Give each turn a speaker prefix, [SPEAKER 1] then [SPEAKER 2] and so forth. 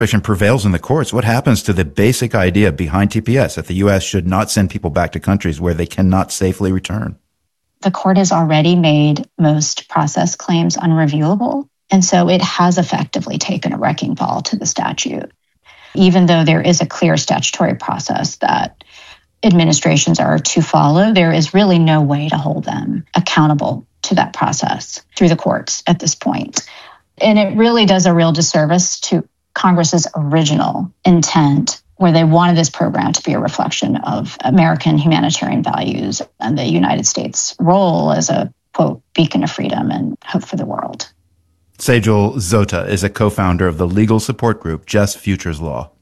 [SPEAKER 1] prevails in the courts, what happens to the basic idea behind TPS that the U.S. should not send people back to countries where they cannot safely return?
[SPEAKER 2] The court has already made most process claims unreviewable, and so it has effectively taken a wrecking ball to the statute. Even though there is a clear statutory process that administrations are to follow, there is really no way to hold them accountable to that process through the courts at this point. And it really does a real disservice to Congress's original intent, where they wanted this program to be a reflection of American humanitarian values and the United States' role as a, quote, beacon of freedom and hope for the world.
[SPEAKER 1] Sejal Zota is a co-founder of the legal support group Just Futures Law.